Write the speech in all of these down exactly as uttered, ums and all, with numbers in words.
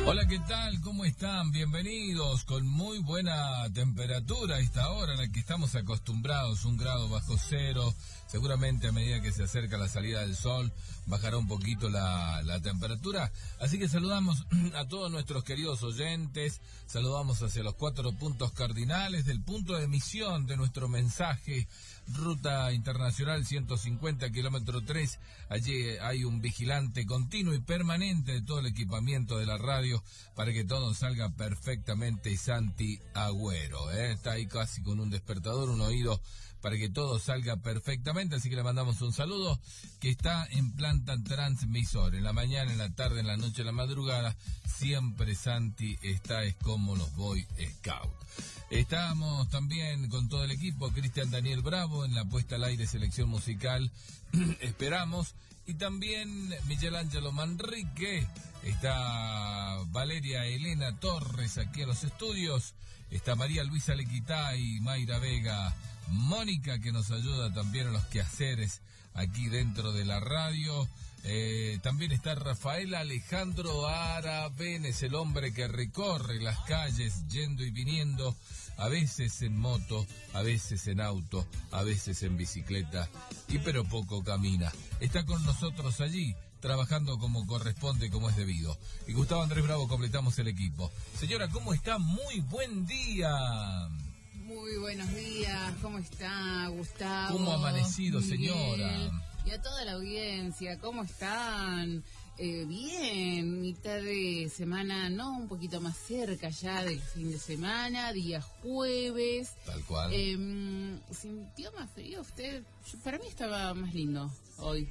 Hola, ¿qué tal? ¿Cómo están? Bienvenidos con muy buena temperatura a esta hora en la que estamos acostumbrados, un grado bajo cero. Seguramente a medida que se acerca la salida del sol bajará un poquito la, la temperatura. Así que saludamos a todos nuestros queridos oyentes, saludamos hacia los cuatro puntos cardinales del punto de emisión de nuestro mensaje. Ruta Internacional ciento cincuenta, kilómetro tres, allí hay un vigilante continuo y permanente de todo el equipamiento de la radio para que todo salga perfectamente. Santi Agüero, ¿eh? Está ahí casi con un despertador, un oído para que todo salga perfectamente, así que le mandamos un saludo, que está en planta transmisor, en la mañana, en la tarde, en la noche, en la madrugada, siempre Santi está, es como los Boy Scout. Estamos también con todo el equipo, Cristian Daniel Bravo en la puesta al aire, selección musical, esperamos, y también Miguel Ángelo Manrique, está Valeria Elena Torres aquí en los estudios, está María Luisa Lequitá y Mayra Vega, Mónica, que nos ayuda también a los quehaceres aquí dentro de la radio. Eh, también está Rafael Alejandro Arabenes, el hombre que recorre las calles yendo y viniendo, a veces en moto, a veces en auto, a veces en bicicleta, y pero poco camina. Está con nosotros allí, trabajando como corresponde, como es debido. Y Gustavo Andrés Bravo, completamos el equipo. Señora, ¿cómo está? Muy buen día. Muy buenos días, ¿cómo está Gustavo? ¿Cómo ha amanecido, Miguel, señora? Y a toda la audiencia, ¿cómo están? Eh, bien, mitad de semana, ¿no? Un poquito más cerca ya del fin de semana, día jueves. Tal cual. Eh, ¿Sintió más frío usted? Yo, para mí estaba más lindo hoy.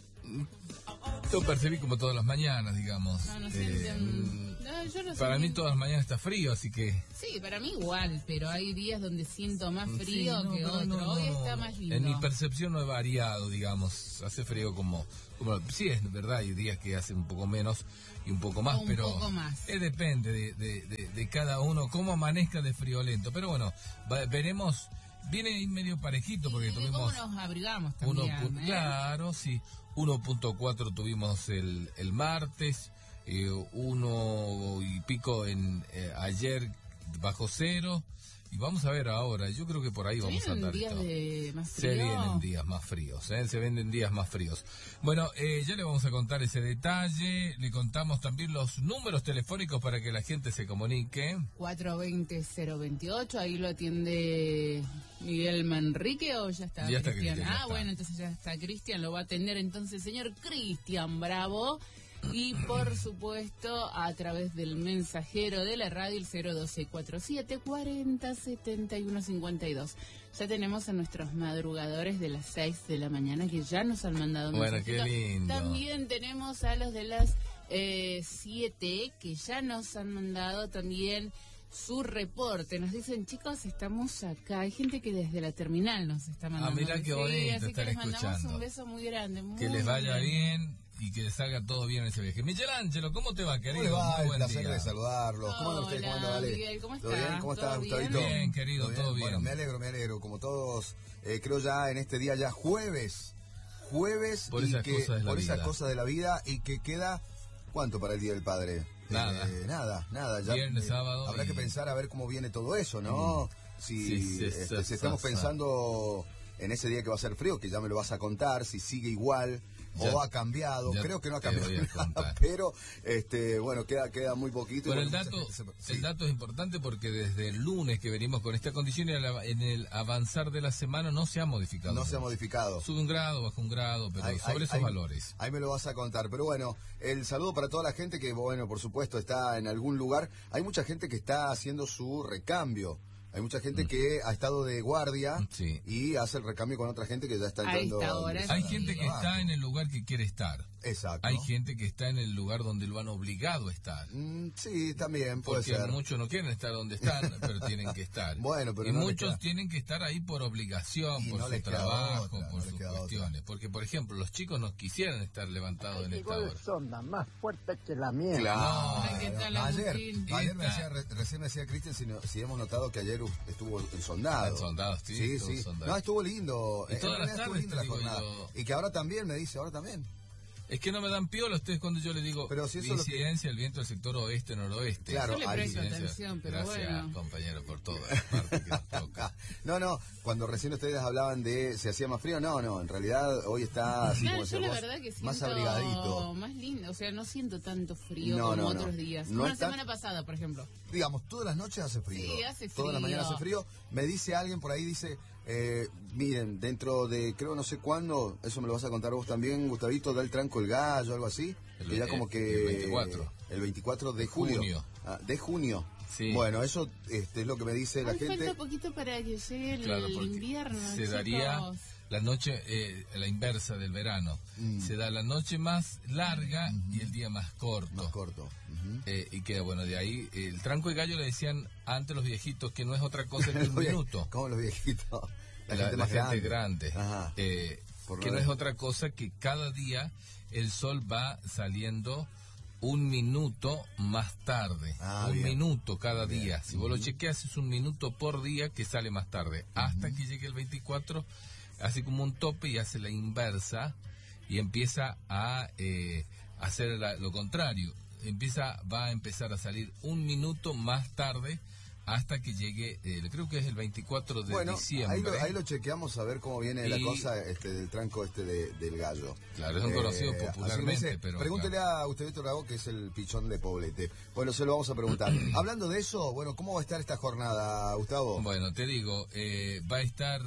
Yo percibí como todas las mañanas, digamos. No, no eh, sienten... no, yo no para sentí... mí todas las mañanas está frío, así que... Sí, para mí igual, pero hay días donde siento más frío sí, no, que no, otro. no, no, hoy no, está no. más lindo. En mi percepción no he variado, digamos. Hace frío como... como sí, es verdad, hay días que hace un poco menos y un poco más, un pero... poco más. Eh, depende de, de, de, de cada uno, cómo amanezca de friolento. Pero bueno, va, veremos... Viene ahí medio parejito porque y de tuvimos... cómo nos abrigamos Uno, también, ¿eh? Claro, sí. uno punto cuatro tuvimos el, el martes, eh, uno y pico en eh, ayer bajo cero, y vamos a ver ahora, yo creo que por ahí vamos a andar. días esto. de más Se frío. vienen días más fríos, ¿eh? Se venden días más fríos. Bueno, eh, ya le vamos a contar ese detalle, le contamos también los números telefónicos para que la gente se comunique. cuatro dos cero, cero veintiocho, ahí lo atiende Miguel Manrique o ya está Ya está Cristian. Cristian, ya Ah, está. bueno, entonces ya está Cristian, lo va a atender entonces señor Cristian Bravo. Y por supuesto a través del mensajero de la radio, el cero doce cuarenta y siete cuarenta setenta y uno cincuenta y dos. Ya tenemos a nuestros madrugadores de las seis de la mañana que ya nos han mandado un Bueno, mensajito. qué lindo. También tenemos a los de las eh, siete que ya nos han mandado también su reporte. Nos dicen, chicos, estamos acá. Hay gente que desde la terminal nos está mandando. Ah, mirá qué Sí, bonito así que estar les mandamos escuchando. un beso muy grande. Muy Que les vaya bien. bien y que les salga todo bien ese viaje. Miguel Ángelo, ¿cómo te va, querido? ¿Cómo le va? Muy El buen placer día. de saludarlos. ¿Cómo anda usted? ¿Cómo anda, Hola, Vale? Miguel, ¿cómo ¿Todo estás? bien? ¿Cómo ¿Todo estás, bien? Gustavito? Bien, querido, todo bien. Bueno, me alegro, me alegro. Como todos, eh, creo ya en este día ya jueves. Jueves. Por y esas que, cosas de la por vida. esas cosas de la vida y que queda... ¿Cuánto para el Día del Padre? Nada. Eh, nada, nada. Ya, Viernes, eh, sábado Habrá y- que pensar a ver cómo viene todo eso, ¿no? Mm. Si, Sí, sí, este, sí, si estamos sí, sí. pensando en ese día que va a ser frío, que ya me lo vas a contar, si sigue igual Ya- o ha cambiado. ya Creo que no ha te voy cambiado a contar. nada, pero este, bueno, queda, queda muy poquito. y Bueno, el bueno, dato, mucha gente se- el sí. dato es importante porque desde el lunes que venimos con esta condición y a la- en el avanzar de la semana no se ha modificado. No se ha modificado. Sube un grado, baja un grado, pero Ahí- sobre ahí- esos ahí- valores. Ahí me lo vas a contar. Pero bueno, el saludo para toda la gente que, bueno, por supuesto está en algún lugar. Hay mucha gente que está haciendo su recambio. Hay mucha gente Mm. que ha estado de guardia Sí. y hace el recambio con otra gente que ya está A entrando. esta hora, al- Hay sí. gente que está en el lugar que quiere estar. Exacto. Hay gente que está en el lugar donde lo han obligado a estar. Mm, sí, también puede Porque ser. muchos no quieren estar donde están, pero tienen que estar. Bueno, pero y no les muchos queda- tienen que estar ahí por obligación, Y por no su les queda trabajo, otra, no por les sus queda otra. cuestiones. Porque, por ejemplo, los chicos no quisieran estar levantados en esta hora. sonda más fuerte que la mía. Claro. Ay, ¿qué tal, ayer, Agustín? ayer me Esta- decía, re- recién me decía Cristian si, no- si hemos notado que ayer estuvo en soldado. En soldado, sí, sí, estuvo sí. soldado. No, estuvo lindo. Y En todas las realidad estuvo tardes, linda la te digo jornada. yo. Y que ahora también, me dice, ahora también. Es que no me dan piola ustedes cuando yo les digo pero si eso incidencia, que... el viento del sector oeste-noroeste. Claro, yo le presto atención, pero Gracias, bueno. compañero, por todas las partes que nos toca. No, no, cuando recién ustedes hablaban de si hacía más frío, no, no, en realidad hoy está así Claro, como yo decías la vos, verdad que siento más abrigadito. Más lindo, o sea, no siento tanto frío No, como no, no. otros días. No Como la está- semana pasada, por ejemplo. Digamos, todas las noches hace frío. Sí, hace Toda la frío. mañana hace frío. Me dice alguien por ahí, dice, eh, miren, dentro de, creo no sé cuándo, eso me lo vas a contar vos también, Gustavito, da el tranco el gallo, algo así. El, que ya como que... el veinticuatro. El veinticuatro de julio. Junio. Ah, de junio. Sí. Bueno, eso este, es lo que me dice la Ay, gente. falta poquito para que llegue el Claro, porque invierno, se chicos. daría la noche, eh, la inversa del verano. Mm. Se da la noche más larga y el día más corto. Más corto. Ujú. Eh, y queda bueno, de ahí, el tranco de gallo le decían antes los viejitos que no es otra cosa que un Los vie- minuto. Como los viejitos. La, La, gente la más gente grande. grande. Ajá. Eh, Por que lo no de- es otra cosa que cada día el sol va saliendo un minuto más tarde. Ah, un bien. minuto cada Bien. día. Si vos lo chequeas, es un minuto por día que sale más tarde. Hasta que llegue el veinticuatro, hace como un tope y hace la inversa y empieza a eh, hacer la- lo contrario. Empieza, va a empezar a salir un minuto más tarde hasta que llegue, eh, creo que es el veinticuatro de Bueno, diciembre. ahí lo, ahí lo chequeamos a ver cómo viene la Y- cosa este del tranco este de- del gallo. Claro, es un conocido así que popularmente, me dice, pero... pregúntele claro. a Gustavito Rago, que es el pichón de Poblete. Bueno, se lo vamos a preguntar. Hablando de eso, bueno, ¿cómo va a estar esta jornada, Gustavo? Bueno, te digo, eh, va a estar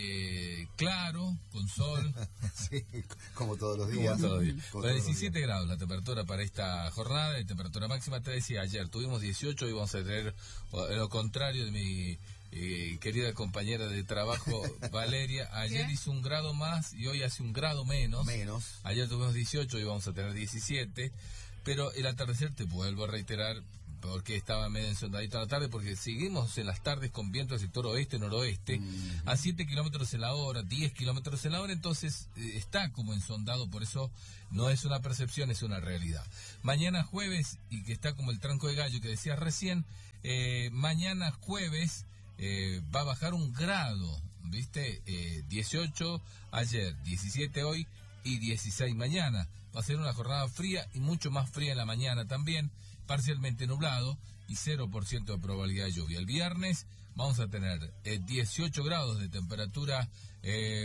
eh, claro, con sol, Sí, como todos los días. como todo bien. Como Con todos los diecisiete grados la temperatura para esta jornada, de temperatura máxima, te decía ayer, tuvimos dieciocho y vamos a tener o, lo contrario de mi eh, querida compañera de trabajo, Valeria. Ayer ¿Qué? hizo un grado más y hoy hace un grado menos. días. Menos. Ayer tuvimos dieciocho y vamos a tener diecisiete, pero el atardecer, te vuelvo a reiterar, porque estaba medio ensondadito a la tarde, porque seguimos en las tardes con viento del sector oeste-noroeste, Mm. a siete kilómetros en la hora, diez kilómetros en la hora, entonces eh, está como ensondado, por eso no es una percepción, es una realidad. Mañana jueves, y que está como el tranco de gallo que decías recién, eh, mañana jueves eh, va a bajar un grado, ¿viste? Eh, dieciocho ayer, diecisiete hoy y dieciséis mañana. Va a ser una jornada fría y mucho más fría en la mañana también, parcialmente nublado y cero por ciento de probabilidad de lluvia. El viernes vamos a tener eh, dieciocho grados de temperatura eh,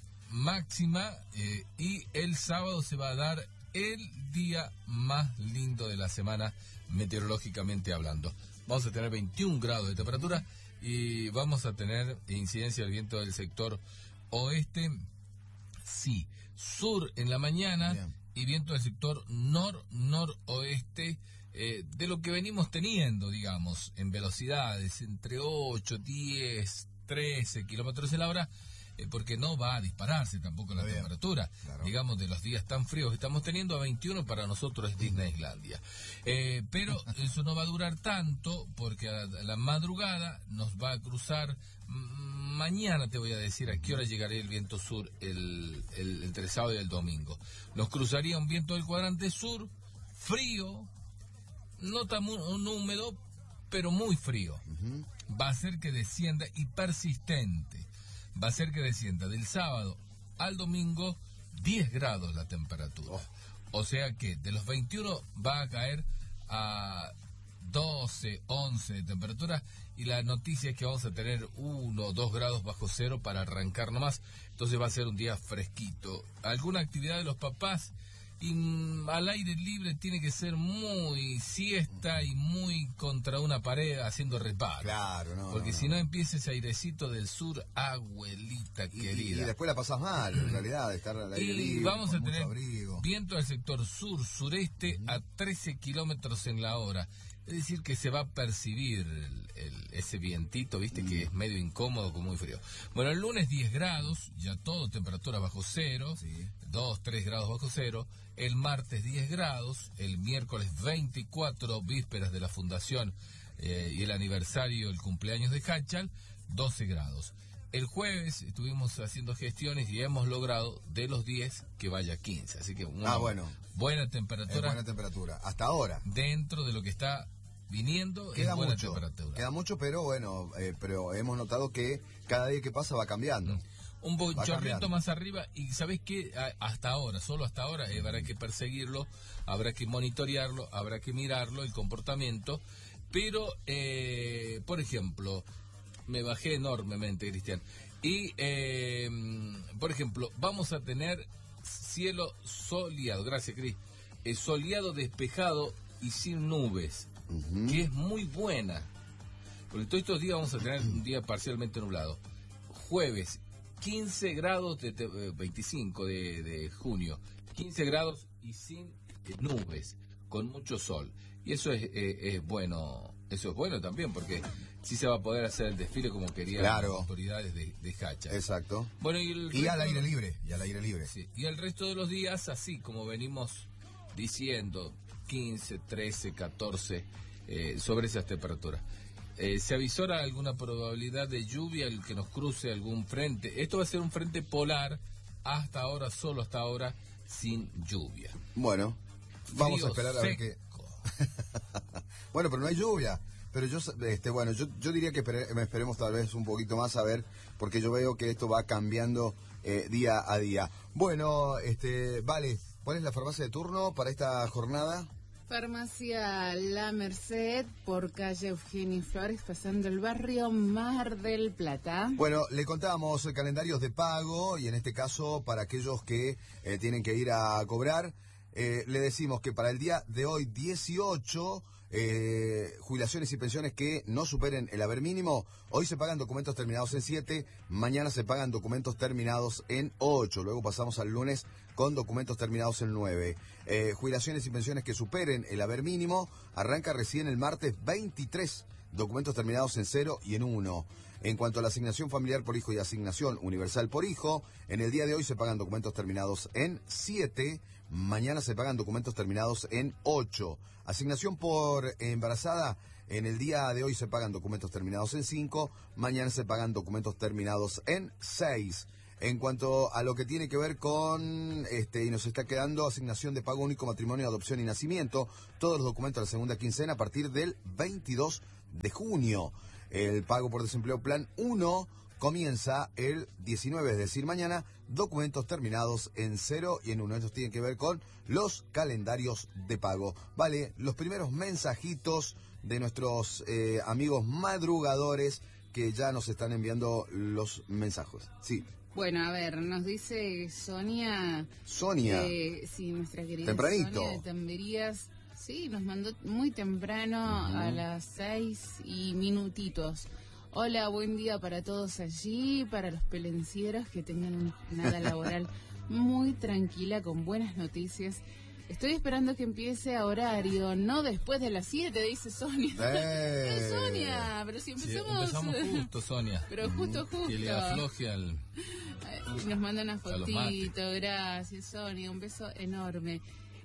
máxima eh, y el sábado se va a dar el día más lindo de la semana meteorológicamente hablando. Vamos a tener veintiún grados de temperatura y vamos a tener incidencia del viento del sector oeste, sí, sur en la mañana. Bien. Y viento del sector nor-noroeste, eh, de lo que venimos teniendo, digamos, en velocidades entre ocho, diez, trece kilómetros en la hora, eh, porque no va a dispararse tampoco la Está bien. temperatura, Claro. digamos, de los días tan fríos que estamos teniendo. A veintiuno para nosotros es Disneylandia. Eh, pero eso no va a durar tanto, porque a la madrugada nos va a cruzar. mm, Mañana te voy a decir a qué hora llegará el viento sur el, el, entre el sábado y el domingo. Nos cruzaría un viento del cuadrante sur, frío, no tan mu- un húmedo, pero muy frío. Ujú. Va a hacer que descienda y persistente. Va a hacer que descienda del sábado al domingo diez grados la temperatura. O sea que de los veintiuno va a caer a doce, once de temperatura, y la noticia es que vamos a tener uno o dos grados bajo cero para arrancar nomás. Entonces va a ser un día fresquito. Alguna actividad de los papás y, mm, al aire libre tiene que ser muy siesta y muy contra una pared haciendo reparo. Claro, no. Porque no, si no empieza ese airecito del sur, abuelita Y, y querida. después la pasas mal, en realidad, de estar al aire Y libre, vamos con a mucho tener abrigo. viento del sector sur-sureste a trece kilómetros en la hora. Es decir, que se va a percibir el- el- ese vientito, viste, que es medio incómodo, con muy frío. Bueno, el lunes diez grados, ya todo, temperatura bajo cero, Sí. dos, tres grados bajo cero. El martes diez grados, el miércoles veinticuatro, vísperas de la fundación eh, y el aniversario, el cumpleaños de Hachal, doce grados. El jueves estuvimos haciendo gestiones y hemos logrado de los diez que vaya a quince. Así que una Ah, bueno. buena Es temperatura buena temperatura. Hasta ahora. dentro de lo que está viniendo. Queda es buena mucho, temperatura. queda mucho, pero bueno, eh, pero hemos notado que cada día que pasa va cambiando. un bochorrito más arriba, y ¿sabés qué? A- hasta ahora, solo hasta ahora, eh, habrá que perseguirlo, habrá que monitorearlo, habrá que mirarlo, el comportamiento, pero, eh, por ejemplo, me bajé enormemente, Cristian, y, eh, por ejemplo, vamos a tener cielo soleado, gracias, Cris, eh, soleado, despejado y sin nubes, Ujú. que es muy buena, porque todos estos días vamos a tener un día parcialmente nublado. Jueves, quince grados, de te- eh, veinticinco de, de junio, quince grados y sin eh, nubes, con mucho sol. Y eso es, eh, es bueno, eso es bueno también, porque sí se va a poder hacer el desfile como querían Claro. las autoridades de, de Hacha. Exacto. Bueno, y, el Y al resto- aire libre, y al aire libre. Sí, y el resto de los días, así como venimos diciendo, quince, trece, catorce, eh, sobre esas temperaturas. Eh, ¿Se avisora alguna probabilidad de lluvia, el que nos cruce algún frente? Esto va a ser un frente polar, hasta ahora, solo hasta ahora, sin lluvia. Bueno, vamos Frío, a esperar a ver qué. seco. Bueno, pero no hay lluvia. Pero yo, este, bueno, yo, yo diría que espere- esperemos tal vez un poquito más a ver, porque yo veo que esto va cambiando eh, día a día. Bueno, este, vale, ¿cuál es la farmacia de turno para esta jornada? Farmacia La Merced, por calle Eugenio Flores, pasando el barrio Mar del Plata. Bueno, le contábamos eh, calendarios de pago y en este caso para aquellos que eh, tienen que ir a cobrar, eh, le decimos que para el día de hoy dieciocho, eh, jubilaciones y pensiones que no superen el haber mínimo, hoy se pagan documentos terminados en siete, mañana se pagan documentos terminados en ocho, luego pasamos al lunes con documentos terminados en nueve. Eh, jubilaciones y pensiones que superen el haber mínimo, arranca recién el martes veintitrés, documentos terminados en cero y en uno. En cuanto a la asignación familiar por hijo y asignación universal por hijo, en el día de hoy se pagan documentos terminados en siete, mañana se pagan documentos terminados en ocho. Asignación por embarazada, en el día de hoy se pagan documentos terminados en cinco, mañana se pagan documentos terminados en seis. En cuanto a lo que tiene que ver con, este, y nos está quedando asignación de pago único, matrimonio, adopción y nacimiento, todos los documentos de la segunda quincena a partir del veintidós de junio. El pago por desempleo plan uno comienza el diecinueve, es decir, mañana, documentos terminados en cero y en uno. Estos tienen que ver con los calendarios de pago. Vale, los primeros mensajitos de nuestros eh, amigos madrugadores que ya nos están enviando los mensajes. Sí. Bueno, a ver, nos dice Sonia. Sonia. Eh, sí, nuestra querida Tempranito. Sonia de Tamberías. Sí, nos mandó muy temprano, uh-huh, a las seis y minutitos. Hola, buen día para todos allí, para los pelencieros que tengan una jornada laboral muy tranquila, con buenas noticias. Estoy esperando que empiece a horario, no después de las siete, dice Sonia. ¡Eh! Eh, Sonia, pero si Sí, empezamos... empezamos justo, Sonia. Pero justo, justo. Que le afloje al... Eh, Nos manda una A los fotito, gracias Sonia, un beso enorme.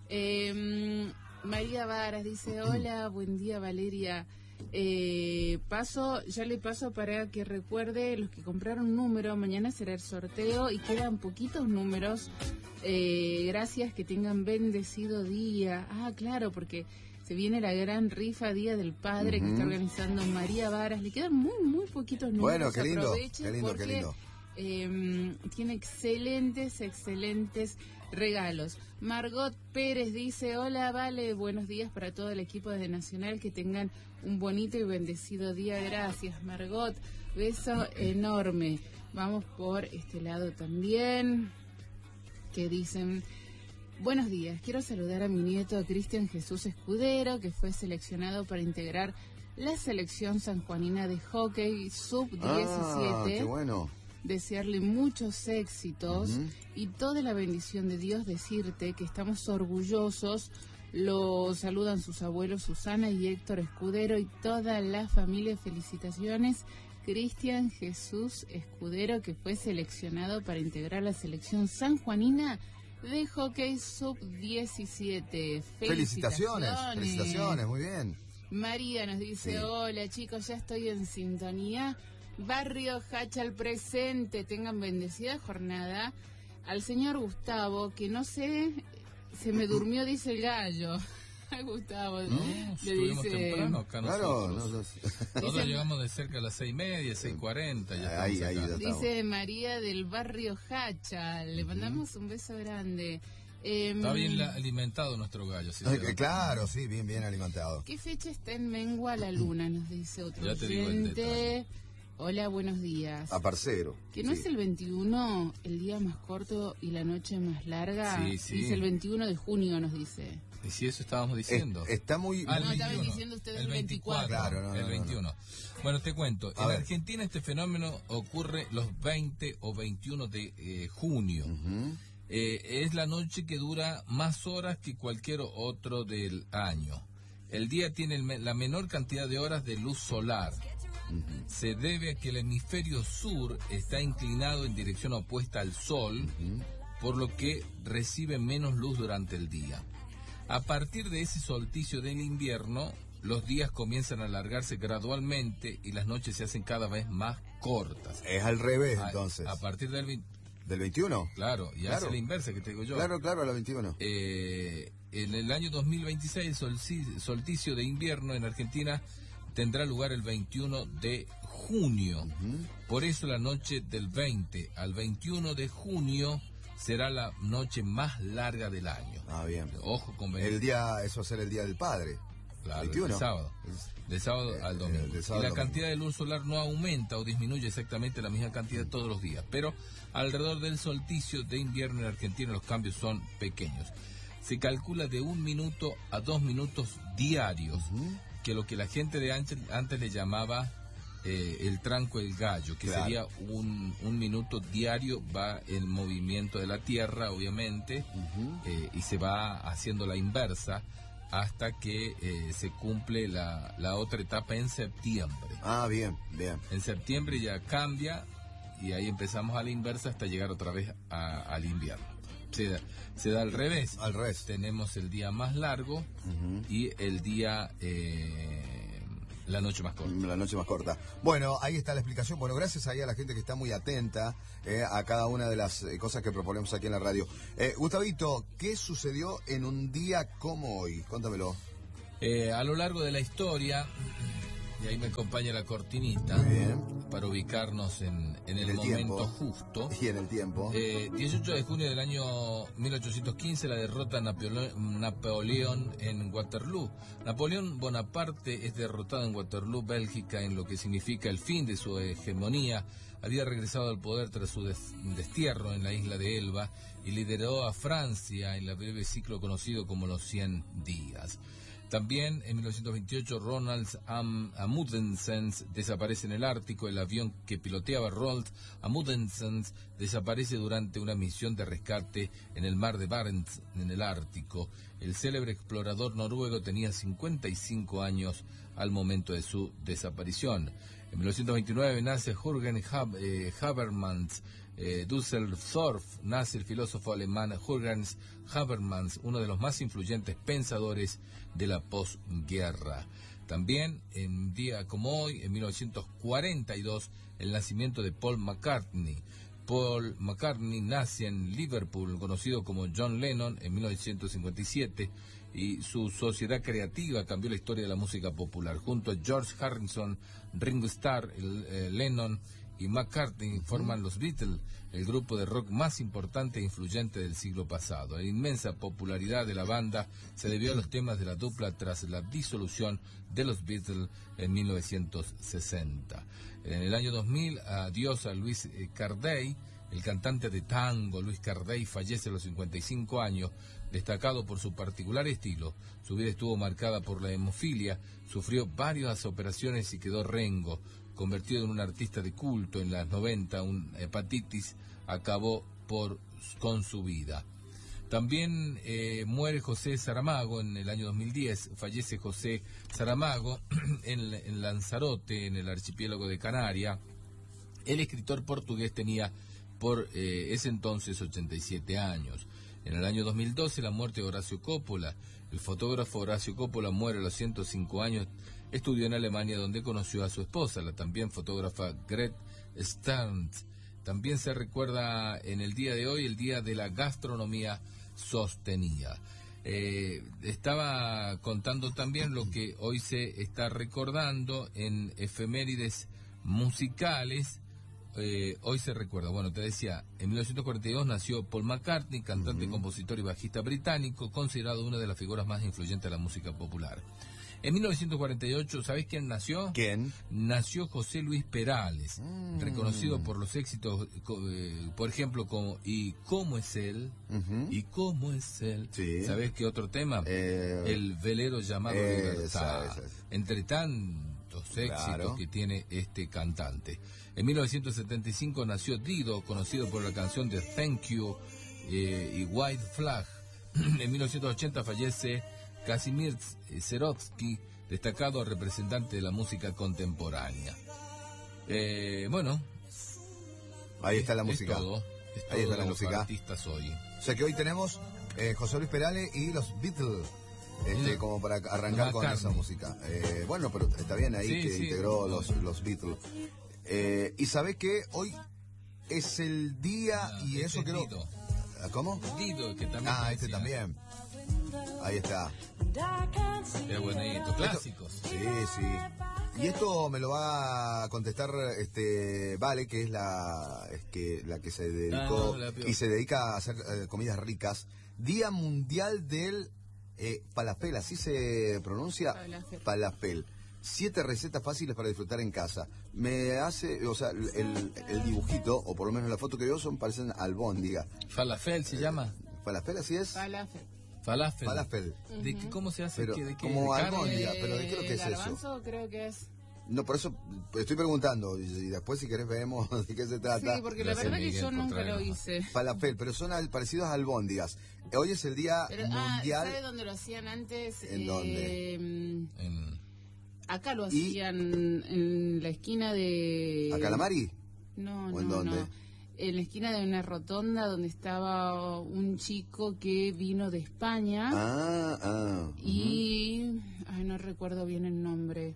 Eh, María Varas dice, hola, buen día Valeria. Eh, paso, ya le paso para que recuerde los que compraron número, mañana será el sorteo y quedan poquitos números. Eh, gracias, que tengan bendecido día. Ah, claro, porque se viene la gran rifa Día del Padre, uh-huh, que está organizando María Varas. Le quedan muy, muy poquitos números. Bueno, qué lindo, Aprovechen qué lindo, porque, qué lindo. Eh, tiene excelentes, excelentes regalos. Margot Pérez dice, hola, Vale, buenos días para todo el equipo desde Nacional, que tengan un bonito y bendecido día. Gracias, Margot, beso enorme. Vamos por este lado también, que dicen, buenos días, quiero saludar a mi nieto Cristian Jesús Escudero, que fue seleccionado para integrar la selección sanjuanina de hockey sub diecisiete. Ah, qué bueno. Desearle muchos éxitos, uh-huh, y toda la bendición de Dios, decirte que estamos orgullosos. Lo saludan sus abuelos Susana y Héctor Escudero y toda la familia. Felicitaciones, Cristian Jesús Escudero, que fue seleccionado para integrar la selección sanjuanina de hockey sub diecisiete. Felicitaciones, felicitaciones, muy bien. María nos dice, sí, hola chicos, ya estoy en sintonía. Barrio Hacha al presente, tengan bendecida jornada. Al señor Gustavo, que no sé, se me durmió, dice el gallo. Gustavo No, le estuvimos dice... temprano acá Claro, nosotros. no, no, Nosotros llegamos de cerca a las seis y media, seis cuarenta, ya Ahí, estamos ahí, acá. ya estamos. Dice María del barrio Hacha, le mandamos un beso grande. Eh, Está bien la- alimentado nuestro gallo. ¿Sí? Eh, claro, sí, bien, bien alimentado. ¿Qué fecha está en Mengua la luna? Nos dice otro Ya te digo el oyente. detalle. Hola, buenos días. A parcero. ¿Que no sí. es el veintiuno el día más corto y la noche más larga? Sí, sí. Dice el veintiuno de junio, nos dice. Y si eso estábamos diciendo. Es- está muy... Ah, el No, estaban veintiuno. diciendo ustedes el el veinticuatro. Claro, no, no, el no, no. veintiuno. Bueno, te cuento. A en ver. Argentina este fenómeno ocurre los veinte o veintiuno de eh, junio. Ujú. Eh, es la noche que dura más horas que cualquier otro del año. El día tiene el me- la menor cantidad de horas de luz solar. Se debe a que el hemisferio sur está inclinado en dirección opuesta al sol, por lo que recibe menos luz durante el día. A partir de ese solsticio del invierno, los días comienzan a alargarse gradualmente y las noches se hacen cada vez más cortas. Es al revés, A- entonces. A, partir del... vein- ¿Del veintiuno? Claro, y Claro. hace la inversa que te digo yo. Claro, claro, a la veintiuno. Eh, en el año dos mil veintiséis, el solci- solsticio de invierno en Argentina tendrá lugar el veintiuno de junio. Por eso la noche del veinte al veintiuno de junio será la noche más larga del año. Ah, bien. Ojo con venir. El día, eso va a ser el día del padre. Claro, veintiuno. del sábado. Del sábado Eh, al eh, domingo. del sábado y la al domingo. cantidad de luz solar no aumenta o disminuye exactamente la misma cantidad todos los días. Pero alrededor del solsticio de invierno en Argentina los cambios son pequeños. Se calcula de un minuto a dos minutos diarios, que lo que la gente de antes, antes le llamaba eh, el tranco del gallo, que Claro. sería un, un minuto diario, va el movimiento de la Tierra, obviamente, eh, y se va haciendo la inversa hasta que eh, se cumple la, la otra etapa en septiembre. Ah, bien, bien. En septiembre ya cambia y ahí empezamos a la inversa hasta llegar otra vez a- al invierno. Se da, se da al revés. Al revés. Tenemos el día más largo y el día, eh, la noche más corta. La noche más corta. Bueno, ahí está la explicación. Bueno, gracias ahí a la gente que está muy atenta eh, a cada una de las eh, cosas que proponemos aquí en la radio. Eh, Gustavito, ¿qué sucedió en un día como hoy? Cuéntamelo. Eh, a lo largo de la historia, y ahí me acompaña la cortinita, Muy bien. para ubicarnos en, en el, el momento tiempo. justo. Y en el tiempo. Eh, dieciocho de junio del año mil ochocientos quince, la derrota de Napole- Napoleón en Waterloo. Napoleón Bonaparte es derrotado en Waterloo, Bélgica, en lo que significa el fin de su hegemonía. Había regresado al poder tras su des- destierro en la isla de Elba y lideró a Francia en el breve ciclo conocido como los cien días. También en mil novecientos veintiocho Ronald Am- Amundsen desaparece en el Ártico. El avión que piloteaba Roald Amundsen desaparece durante una misión de rescate en el mar de Barents, en el Ártico. El célebre explorador noruego tenía cincuenta y cinco años al momento de su desaparición. En mil novecientos veintinueve nace Jürgen Hab- eh, Habermas. Eh, Düsseldorf nace el filósofo alemán Jürgen Habermas, uno de los más influyentes pensadores de la posguerra. También, en un día como hoy, en mil novecientos cuarenta y dos, el nacimiento de Paul McCartney. Paul McCartney nace en Liverpool, conocido como John Lennon, en mil novecientos cincuenta y siete, y su sociedad creativa cambió la historia de la música popular. Junto a George Harrison, Ringo Starr, el, eh, Lennon y McCartney forman los Beatles, el grupo de rock más importante e influyente del siglo pasado. La inmensa popularidad de la banda se debió a los temas de la dupla tras la disolución de los Beatles en mil novecientos sesenta. En el año dos mil, adiós a Luis Cardey. El cantante de tango Luis Cardey fallece a los cincuenta y cinco años, destacado por su particular estilo. Su vida estuvo marcada por la hemofilia, sufrió varias operaciones y quedó rengo. Convertido en un artista de culto en las noventa, una hepatitis acabó por, con su vida. También eh, muere José Saramago en el año dos mil diez, fallece José Saramago en, en Lanzarote, en el archipiélago de Canarias. El escritor portugués tenía por eh, ese entonces ochenta y siete años. En el año dos mil doce, la muerte de Horacio Coppola. El fotógrafo Horacio Coppola muere a los ciento cinco años. Estudió en Alemania, donde conoció a su esposa, la también fotógrafa Grete Stearns. También se recuerda en el día de hoy el Día de la Gastronomía Sostenida. Eh, estaba contando también lo que hoy se está recordando en efemérides musicales. Eh, hoy se recuerda, bueno, te decía, en mil novecientos cuarenta y dos nació Paul McCartney, cantante, uh-huh. compositor y bajista británico, considerado una de las figuras más influyentes de la música popular. En mil novecientos cuarenta y ocho, ¿sabés quién nació? ¿Quién? Nació José Luis Perales, mm. reconocido por los éxitos, eh, por ejemplo, como ¿Y cómo es él? Uh-huh. ¿Y cómo es él? Sí. ¿Sabés qué otro tema? Eh, El velero llamado eh, Libertad. Esa, esa, esa. Entre tantos éxitos claro. que tiene este cantante. En mil novecientos setenta y cinco nació Dido, conocido por la canción de Thank You eh, y White Flag. En mil novecientos ochenta fallece Kazimierz Serotski, destacado representante de la música contemporánea. Eh, bueno, ahí está la música. Es todo, es todo ahí está la música. Artistas hoy. O sea que hoy tenemos eh, José Luis Perales y los Beatles. Este, sí. Como para arrancar con esa música. Eh, bueno, pero está bien ahí sí, que sí. integró los, los Beatles. Eh, y sabés que hoy es el día ah, y eso creo. Dido. ¿Cómo? Dido, que también. Ah, este también. Ahí está. Qué bonito, clásicos. Esto, sí, sí. Y esto me lo va a contestar este Vale, que es la es que la que se dedicó ah, no, y se dedica a hacer eh, comidas ricas. Día Mundial del eh, Falafel, así se pronuncia. Falafel. Falafel. Siete recetas fáciles para disfrutar en casa. Me hace, o sea, el, el dibujito, o por lo menos la foto que veo, son parecen albóndiga. Falafel se eh, llama. Falafel, así es. Falafel. Falafel. Falafel. Uh-huh. ¿De qué, cómo se hace? Pero, ¿Qué, de qué, como de albóndiga, pero ¿de qué es lo que es garbanzo, eso? Creo que es. No, por eso estoy preguntando, y, y después si querés vemos de qué se trata. Sí, porque la verdad Miguel, que yo nunca lo hice. Falafel, pero son al, parecidos a albóndigas. Hoy es el día pero, mundial. Ah, ¿sabe dónde lo hacían antes? ¿En eh, dónde? En... Acá lo hacían en la esquina de... ¿A Calamari? No, ¿O no, en dónde? no. En la esquina de una rotonda donde estaba un chico que vino de España. Ah, ah. Y... Uh-huh. Ay, no recuerdo bien el nombre.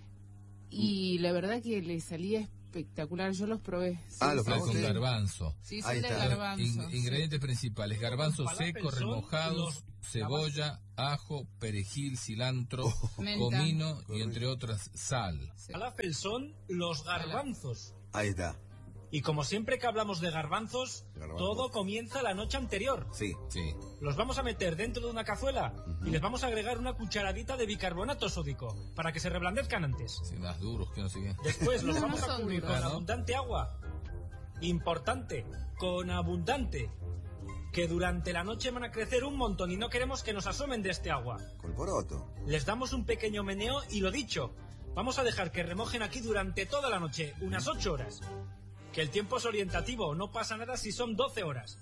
Y la verdad que le salía espectacular. Yo los probé. Ah, los probé con garbanzo. Sí, son de garbanzo. In- ingredientes sí. principales: garbanzo seco, remojados, cebolla, ajo, perejil, cilantro, oh. comino Menta. y entre otras sal. Sí. Falafel son los garbanzos. Ahí está. Y como siempre que hablamos de garbanzos, garbanzos, todo comienza la noche anterior. Sí, sí. Los vamos a meter dentro de una cazuela uh-huh. y les vamos a agregar una cucharadita de bicarbonato sódico para que se reblandezcan antes. Sí, más duros que no sé qué. Después los vamos a cubrir con abundante agua. Importante, con abundante. Que durante la noche van a crecer un montón y no queremos que nos asomen de este agua. Colporoto. Les damos un pequeño meneo y lo dicho, vamos a dejar que remojen aquí durante toda la noche, unas ocho horas. Que el tiempo es orientativo, no pasa nada si son doce horas.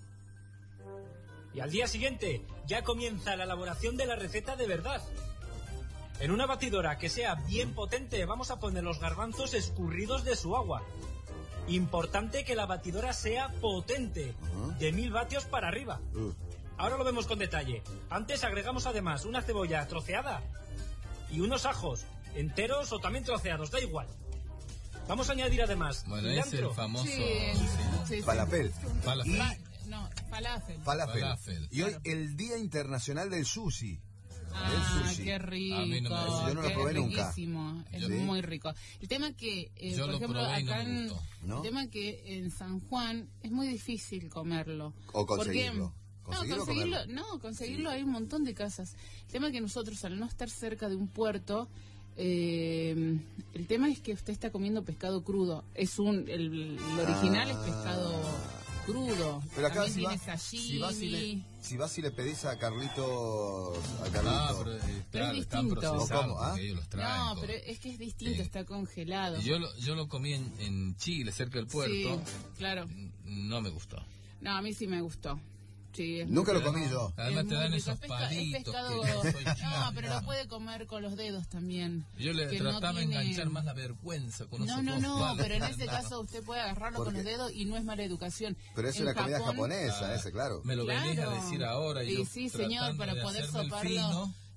Y al día siguiente ya comienza la elaboración de la receta de verdad. En una batidora que sea bien potente vamos a poner los garbanzos escurridos de su agua. Importante que la batidora sea potente, de mil vatios para arriba. Ahora lo vemos con detalle. Antes agregamos además una cebolla troceada y unos ajos, enteros o también troceados, da igual. Vamos a añadir además bueno, es el famoso sí, sí, sí. falafel. Falafel. Y... No, falafel. Falafel. Falafel. Y hoy el Día Internacional del Sushi. Ah, el sushi. qué rico. A mí no me... Yo no lo probé nunca. Es ¿Sí? muy rico. El tema que, eh, Yo por lo ejemplo, probé y no acá me en, gustó. ¿No? el tema que en San Juan es muy difícil comerlo. O conseguirlo. Porque, ¿Conseguirlo no, conseguirlo, no, conseguirlo sí. Hay un montón de casas. El tema es que nosotros, al no estar cerca de un puerto, eh, el tema es que usted está comiendo pescado crudo. Es un, el, el original ah. es pescado crudo. Pero acá también si tiene vas, sashimi. si vas y le, si vas y le pedís a Carlitos, a Carlitos. Ah, pero, eh, pero claro, es distinto. ¿O cómo? ¿Ah? Ellos los traen, no, todo. pero es que es distinto, eh, está congelado. Yo lo, yo lo comí en, en Chile, cerca del puerto. Sí, claro. No me gustó. No, a mí sí me gustó. Sí, nunca lo comí yo. Además es te dan rico. esos es pesca, palitos. Es pescado... Que soy no, pero lo puede comer con los dedos también. Yo le trataba de no tiene... enganchar más la vergüenza con No, esos no, dos no, palos. pero en ese caso usted puede agarrarlo con los dedos y no es mala educación. Pero es en una comida Japón, japonesa, ah, ese, claro. Me lo claro. venís a decir ahora y sí, yo sí, señor, para poder soparlo. soparlo.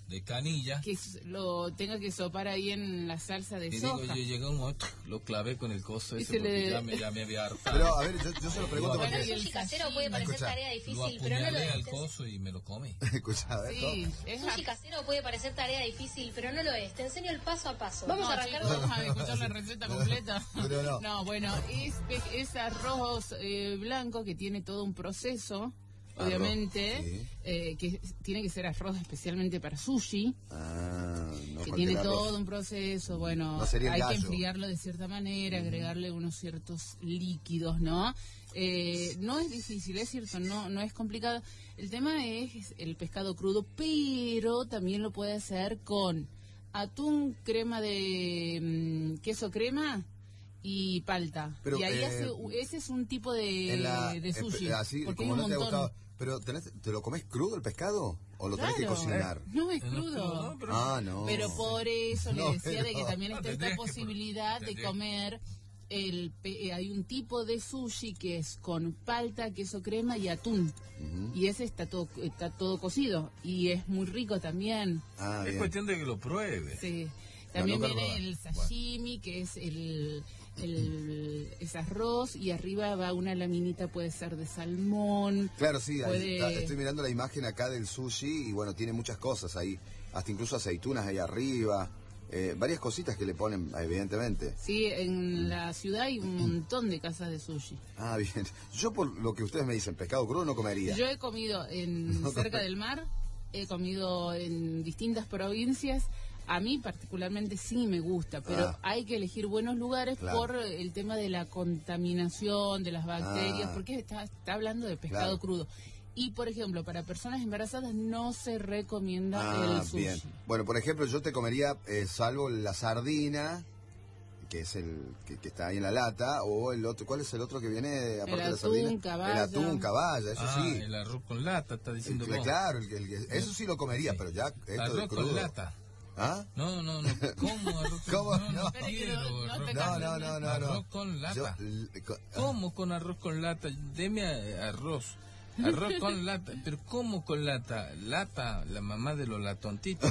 de canilla. Que lo tenga que sopar ahí en la salsa de y soja. digo, yo llegué un otro, lo clavé con el coso Y ese se porque le- ya, me, ya me había hartado. Pero, a ver, yo, yo se lo pregunto Bueno, porque... y El sushi casero puede parecer Escucha, tarea Lo difícil, pero no lo apuñalé al es. coso y me lo comí. Escucha, a ver, Sí, ¿cómo? es Sushi casero puede parecer tarea difícil, pero no lo es. Te enseño el paso a paso. Vamos No, a arrancar chicos, con... vamos a escuchar la receta completa. Pero no. bueno, es, pe- es arroz eh, blanco que tiene todo un proceso, Arroz, obviamente, sí. eh, que tiene que ser arroz especialmente para sushi, Ah, no, que cualquier tiene arroz. todo un proceso, bueno, No sería el hay que gallo. enfriarlo de cierta manera, agregarle unos ciertos líquidos, ¿no? Eh, no es difícil, es cierto, no, no es complicado. El tema es el pescado crudo, pero también lo puede hacer con atún, crema de mm, queso crema y palta. Pero, y ahí eh, hace, ese es un tipo de, En la- de sushi. eh, así, porque hay como un no te ha montón. gustado. Pero, tenés- ¿te lo comes crudo el pescado? ¿O lo tenés que Claro. cocinar? No es No, crudo. no, pero- Ah, no. Pero por eso No, le decía de que pero- también No, está esta tendrías que- posibilidad de tendrías- comer el pe- eh, hay un tipo de sushi que es con palta, queso crema y atún. Y ese está todo está todo cocido y es muy rico también. Ah, Es bien. cuestión de que lo pruebe. Sí. También nunca lo viene probé. el sashimi, que es el, el es arroz y arriba va una laminita, puede ser de salmón. Claro, sí, ahí Puede- está- estoy mirando la imagen acá del sushi y bueno, tiene muchas cosas ahí, hasta incluso aceitunas ahí arriba, eh, varias cositas que le ponen, evidentemente. Sí, en la ciudad hay un montón de casas de sushi. Ah, bien. Yo por lo que ustedes me dicen, pescado crudo no comería. Yo he comido en No, cerca no. del mar, he comido en distintas provincias. A mí particularmente sí me gusta, pero Ah. hay que elegir buenos lugares Claro. por el tema de la contaminación, de las bacterias, Ah. porque está, está hablando de pescado Claro. crudo. Y, por ejemplo, para personas embarazadas no se recomienda Ah, el sushi. bien. Bueno, por ejemplo, yo te comería, eh, salvo la sardina, que es el que, que está ahí en la lata, o el otro, ¿cuál es el otro que viene aparte de la atún, sardina? caballa. El atún, caballa, eso Ah, sí. el arroz con lata, está diciendo El- vos. claro, el, que- el que- eso sí lo comería, Sí. pero ya esto de Arroz crudo. con lata. ¿Ah? No, no, no. ¿Cómo arroz con ¿Cómo? No, no No. Espera que quiero no- no arroz te con- No, no, no, no, no. Arroz con lata. Yo, l- co- ¿Cómo con arroz con lata? Deme a- arroz. Arroz con lata. ¿Pero cómo con lata? Lata, la mamá de los latontitos.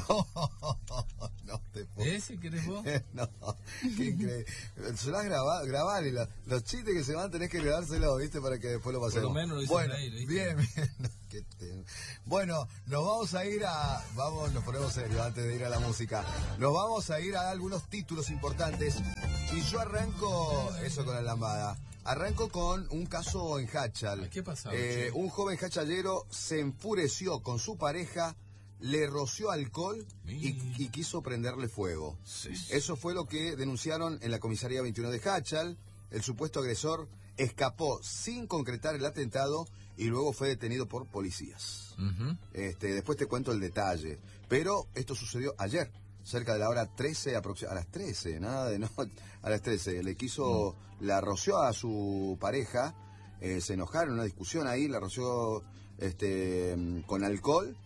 no te puedo. ¿Ese querés vos? No, qué increíble. Se lo has grabado, grabar y la- los chistes que se van tenés que grabárselos, ¿viste? Para que después lo pasemos. Por lo menos lo hice bueno, reír, ¿viste? bien, bien. No, qué te- Bueno, nos vamos a ir a... Vamos, nos ponemos serios antes de ir a la música. Nos vamos a ir a algunos títulos importantes. Y yo arranco eso con la lambada. Arranco con un caso en Hachal. ¿Qué pasó, Eh, che? un joven hachallero se enfureció con su pareja, le roció alcohol y, y quiso prenderle fuego. Sí. Eso fue lo que denunciaron en la comisaría veintiuno de Hachal. El supuesto agresor escapó sin concretar el atentado y luego fue detenido por policías. Ujú. Este, después te cuento el detalle. Pero esto sucedió ayer, cerca de la hora trece, aproxi- a las trece, nada de no, a las trece. Le quiso, la roció a su pareja, eh, se enojaron, una discusión ahí, la roció este, con alcohol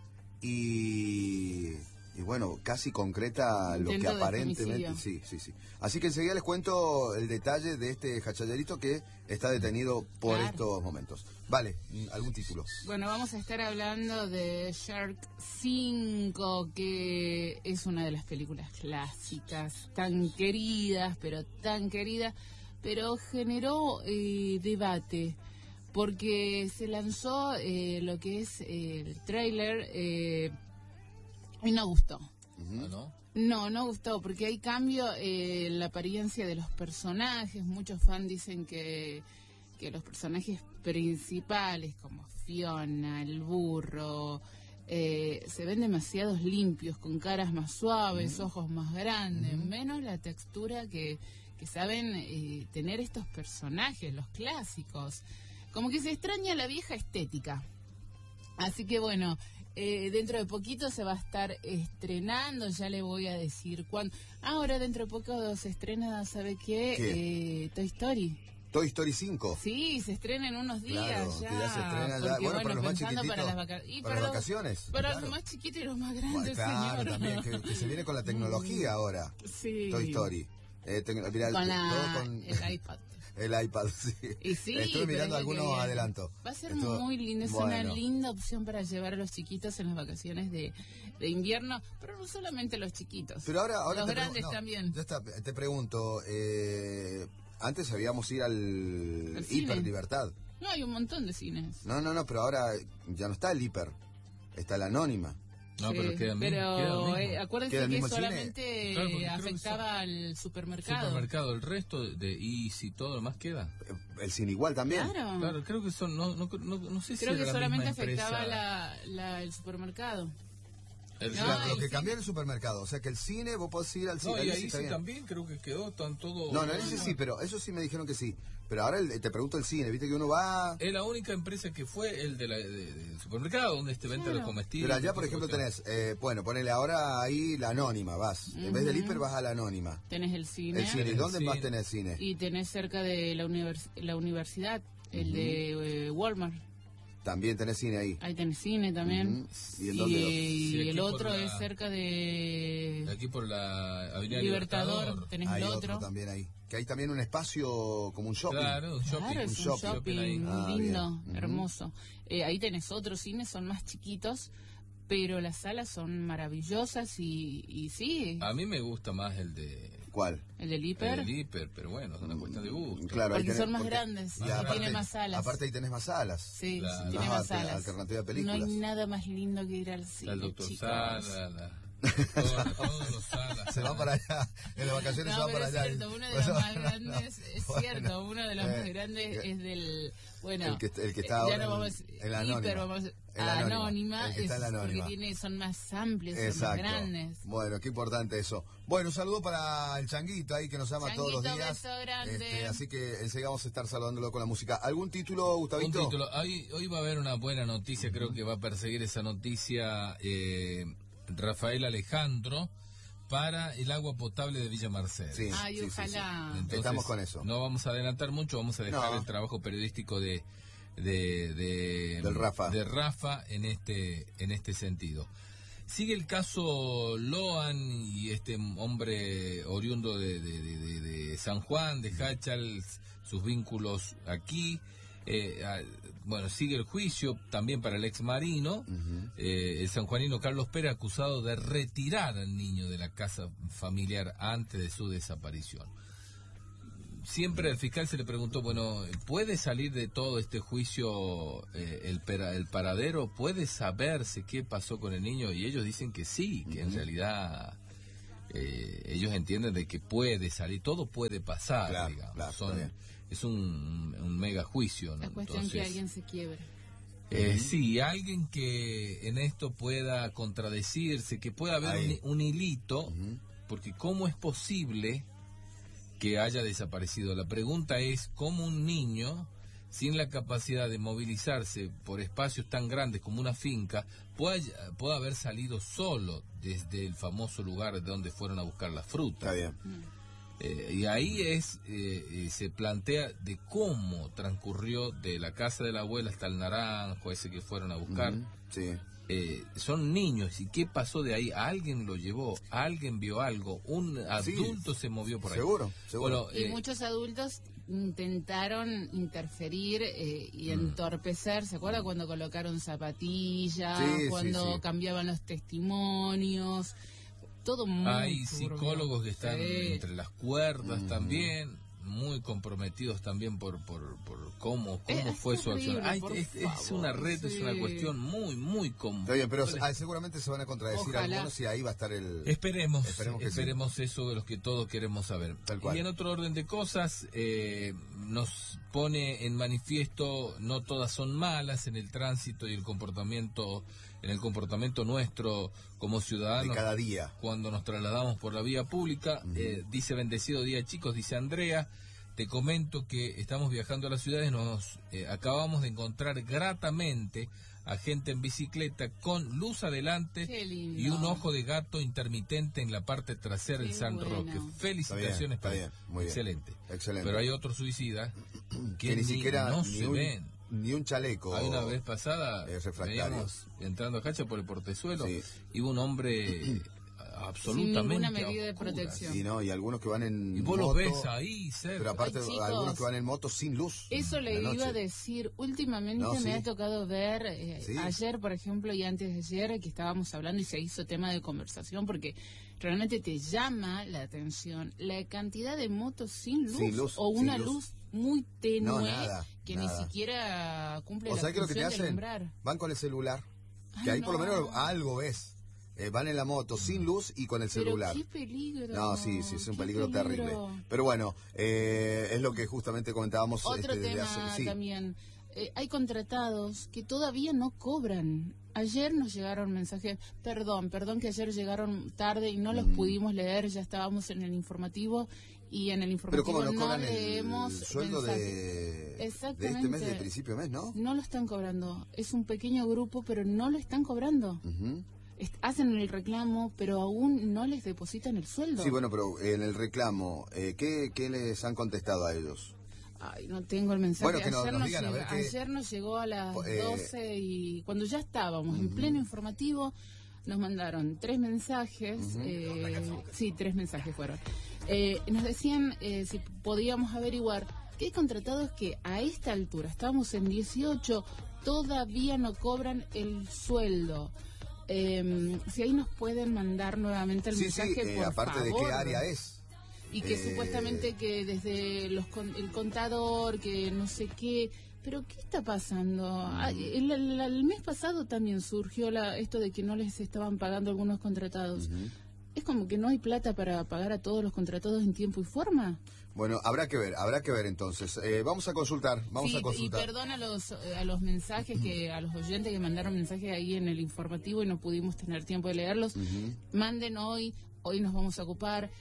y, y bueno, casi concreta lo que Intento de aparentemente... femicidio. Sí, sí, sí. Así que enseguida les cuento el detalle de este hachallerito que está detenido por Claro. estos momentos. Vale, ¿algún título? Bueno, vamos a estar hablando de Shark cinco, que es una de las películas clásicas, tan queridas, pero tan queridas, pero generó eh, debate, porque se lanzó eh, lo que es eh, el tráiler eh, y no gustó. Ah, ¿no? No, no gustó, porque hay cambio eh, en la apariencia de los personajes. Muchos fans dicen que, que los personajes principales, como Fiona, el burro, eh, se ven demasiados limpios, con caras más suaves, ojos más grandes, menos la textura que, que saben eh, tener estos personajes, los clásicos. Como que se extraña la vieja estética. Así que bueno, eh, dentro de poquito se va a estar estrenando, ya le voy a decir cuándo. Ahora dentro de poco se estrena, ¿sabe qué? ¿Qué? Eh, Toy Story. Toy Story cinco. Sí, se estrena en unos días Claro, que ya. ya se estrena ya. porque, Bueno, para los más pensando chiquititos, para las vaca- y para para las los- vacaciones, Para claro. los más chiquitos y los más Bueno, grandes, claro, señor. también, que, que se viene con la tecnología ahora. Sí. Toy Story. Eh, te- mirá, Con todo la, con- el iPad. El iPad, sí. Y sí, Estuve mirando pero algunos que adelantos. Va a ser Estuvo- muy lindo, es bueno. una linda opción para llevar a los chiquitos en las vacaciones de, de invierno, pero no solamente los chiquitos, Pero ahora, ahora los te pregu- grandes no, también. Ya está, te pregunto, eh, antes sabíamos ir al Al cine. Hiper Libertad. No, hay un montón de cines. No, no, no, pero ahora ya no está el Hiper, está la Anónima. No, Sí, pero queda mi- pero, queda lo mismo. eh, acuérdense ¿Queda el que mismo el cine? solamente Claro, porque creo que afectaba al supermercado. Supermercado, el resto de Easy, todo lo más queda. Eh, El cine igual también. Claro. Claro, creo que son, no, no, no, no sé si Creo era que la solamente misma afectaba empresa. la, la- el supermercado. El- No, Claro, lo el que cine- cambió en el supermercado, o sea que el cine, vos podés ir al cine. No, y ahí ahí sí está sí bien. también creo que quedó tan todo... No, no, ese sí, pero eso sí me dijeron que sí. Pero ahora el- te pregunto el cine, viste que uno va... Es la única empresa que fue el de la, de- del supermercado, donde te vende Claro. los comestibles. Pero allá, por tipo de ejemplo, cuestiones. tenés, eh, bueno, ponele ahora ahí la Anónima, vas. En vez del Ujú. Hiper vas a la Anónima. Tenés el cine. El cine, ¿y El dónde más cine. tenés cine? Y tenés cerca de la, univers- la universidad, el de eh, Walmart. También tenés cine ahí. Ahí tenés cine también. Ujú. ¿Y en Y, dónde? y Sí, aquí el por otro la- es cerca de Aquí por la Avenida Libertador. Libertador. Tenés Hay el otro otro. también ahí. Que hay también un espacio como un shopping. Claro, un shopping. Claro, un es un shopping, shopping ahí. Ah, lindo, bien. Ujú. hermoso. Eh, ahí tenés otros cines, son más chiquitos, pero las salas son maravillosas y, y sí, A mí me gusta más el de... ¿Cuál? el del El hiper, del hiper, pero bueno, es una cuestión de gusto. Claro, ahí porque tenés- son más porque- grandes y y aparte- tiene más salas. Aparte ahí tenés más salas. Sí, Claro. sí, tiene Más más alter- salas. alternativa de No películas. hay nada más lindo que ir al cine, Está el doctor chicos. Sala, la... Todos, todos los salas. Se va para allá. En las vacaciones se No, va pero para es allá. cierto, uno de Pues, los más no, grandes, es bueno, cierto, uno de los eh, más grandes es del, bueno, el que, el que está ya ahora no en- vamos a decir en la Anónima. hiper, vamos El a Anónima, anónima, el que está en la es Anónima. porque tiene, son más amplios, son más Exacto. grandes. Bueno, qué importante eso. Bueno, un saludo para el Changuito ahí que nos llama todos los Changuito, días. beso grande. Este, así que enseguida vamos a estar saludándolo con la música. ¿Algún título, Un Gustavito? título. Hoy, hoy va a haber una buena noticia, creo que va a perseguir esa noticia eh, Rafael Alejandro para el agua potable de Villa Mercedes. Sí. Ay, sí, sí, ojalá. Entonces, Estamos con eso. No vamos a adelantar mucho, vamos a dejar No. el trabajo periodístico de, de, de- Del Rafa. de Rafa en este, en este sentido. Sigue el caso Loan y este hombre oriundo de, de- de- de- de San Juan, de Hachal, sus vínculos aquí. Eh, ah, bueno, sigue el juicio también para el ex marino, Ujú. eh, el sanjuanino Carlos Pérez acusado de retirar al niño de la casa familiar antes de su desaparición. Siempre al fiscal se le preguntó, bueno, ¿puede salir de todo este juicio eh, el, pera- el paradero? ¿Puede saberse qué pasó con el niño? Y ellos dicen que sí, que en realidad eh, ellos entienden de que puede salir, todo puede pasar, Claro, digamos. claro, Son- está bien. es un, un mega juicio, ¿no? Es cuestión Entonces, que alguien se quiebre. eh, sí, alguien que en esto pueda contradecirse, que pueda haber Ahí. un, un hilito, Ujú. porque ¿cómo es posible que haya desaparecido? La pregunta es, ¿cómo un niño, sin la capacidad de movilizarse por espacios tan grandes como una finca, pueda, pueda haber salido solo desde el famoso lugar de donde fueron a buscar la fruta? Está bien. Eh, y ahí es eh, eh, se plantea de cómo transcurrió de la casa de la abuela hasta el naranjo ese que fueron a buscar. Ujú. Sí. Eh, son niños, ¿y qué pasó de ahí? ¿Alguien lo llevó? ¿Alguien vio algo? ¿Un Sí, adulto se movió por ahí? Seguro, seguro. Bueno, Y eh, muchos adultos intentaron interferir eh, y entorpecer. ¿Se acuerda cuando colocaron zapatillas? Sí, sí, cuando sí. cambiaban los testimonios. Todo muy hay turbio. psicólogos que están Sí. entre las cuerdas Ujú. también, muy comprometidos también por por, por cómo, Eh, cómo es fue su acción. terrible, Ay, por es, es favor, una red, es una sí. cuestión muy, muy com- Está bien, pero ah, seguramente se van a contradecir Ojalá. algunos y ahí va a estar el... Esperemos, Esperemos esperemos, que sí. eso de los que todos queremos saber. Tal cual. Y en otro orden de cosas, eh, nos pone en manifiesto, no todas son malas en el tránsito y el comportamiento, en el comportamiento nuestro como de ciudadanos cada día. cuando nos trasladamos por la vía pública. Ujú. Eh, dice bendecido día, chicos, dice Andrea. Te comento que estamos viajando a la ciudad y nos eh, acabamos de encontrar gratamente a gente en bicicleta con luz adelante Qué lindo. y un ojo de gato intermitente en la parte trasera del Qué San bueno. Roque. Felicitaciones, Está bien, está bien, muy bien. excelente. Excelente. Pero hay otros suicidas que, que ni siquiera no ni se un, ven. ni un chaleco. Hay una vez pasada, Es refractario. veníamos entrando a Cacha por el portezuelo, Sí. y hubo un hombre absolutamente sin ninguna a medida de oscuras. protección. Y no, y algunos que van en Y vos moto, los ves ahí, cerca. pero aparte Ay, chicos, algunos que van en moto sin luz. Eso le en la iba a noche. decir, últimamente No, me sí. ha tocado ver, eh, Sí. ayer por ejemplo y antes de ayer, que estábamos hablando y se hizo tema de conversación, porque realmente te llama la atención la cantidad de motos sin luz, Sin luz, o una sin luz. luz muy tenue No, nada, que nada. ni siquiera cumple O la sea que lo que te función de hacen, alumbrar. van con el celular, Ay, que ahí por lo no. menos algo ves. Eh, van en la moto sin luz y con el Pero celular. qué peligro. No, sí, sí, es un qué peligro, peligro. terrible. Pero bueno, eh, es lo que justamente comentábamos. Otro este, desde tema hace- sí. también. Eh, hay contratados que todavía no cobran. Ayer nos llegaron mensajes, perdón, perdón que ayer llegaron tarde y no los Mm. pudimos leer, ya estábamos en el informativo y en el Pero informativo cómo no cobran el leemos sueldo de, mensajes. de este Exactamente. mes, de principio de mes, ¿no? No lo están cobrando. Es un pequeño grupo, pero no lo están cobrando. Ujú. Est- hacen el reclamo, pero aún no les depositan el sueldo. Sí, bueno, pero en el reclamo, eh, ¿qué, ¿qué les han contestado a ellos? Ay, no tengo el mensaje. Bueno, que nos- ayer, nos nos digan, a llega- ver qué- ayer nos llegó a las Eh, doce y cuando ya estábamos en pleno informativo nos mandaron tres mensajes, eh, sí, tres mensajes fueron. Eh, nos decían eh, si podíamos averiguar que hay contratados que a esta altura, estamos en dieciocho, todavía no cobran el sueldo. Eh, si ahí nos pueden mandar nuevamente el Sí, sí, mensaje, eh, por aparte de favor. qué área es. Y que Eh, supuestamente que desde los con- el contador, que no sé qué. Pero ¿qué está pasando? Ah, el, el- el mes pasado también surgió la, esto de que no les estaban pagando algunos contratados. Es como que no hay plata para pagar a todos los contratados en tiempo y forma. Bueno, habrá que ver, habrá que ver entonces. Eh, vamos a consultar, vamos Sí, a y consultar. perdón a los, eh, a los mensajes, que a los oyentes que mandaron mensajes ahí en el informativo y no pudimos tener tiempo de leerlos. Manden hoy, hoy nos vamos a ocupar,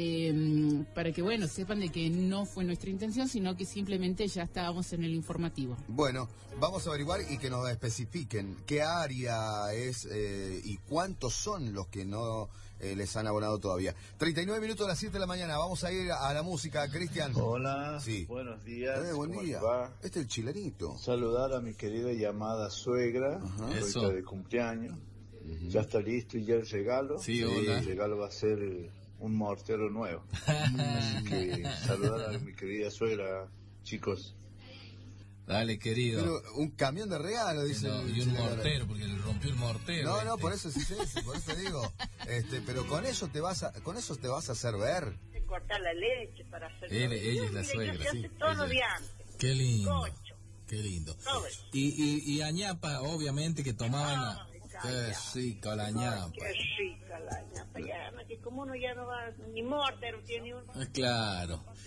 eh, para que, bueno, sepan de que no fue nuestra intención, sino que simplemente ya estábamos en el informativo. Bueno, vamos a averiguar y que nos especifiquen qué área es eh, y cuántos son los que no eh, les han abonado todavía. treinta y nueve minutos a las siete de la mañana, vamos a ir a la música, Cristian. Hola, Sí. buenos días. Eh, buen ¿cómo día. les va? Este es el chilenito. Saludar a mi querida llamada suegra, ahorita Eso. de cumpleaños. Ya está listo y ya el regalo. Sí, hola. El regalo va a ser un mortero nuevo. Así que saludar a mi querida suegra, chicos. Dale, querido. Pero un camión de regalo, dice. No, el y un chileno. mortero, porque le rompió el mortero. No, no, este. por eso sí, sí, sí, por eso te digo. Este, pero con eso te vas a, con eso te vas a hacer ver. Cortar la leche para hacer Él- todo. ella es la Mire, suegra, yo sí, sé todo ella es. de antes. Qué lindo. Cocho. Qué lindo. Todo eso. Y, y, y añapa, obviamente que tomaban. a- Ay, Qué calla. rica la añapa. Qué rica la ñapa. Ya, que como uno ya no va, ni mortero tiene uno. Ah, claro.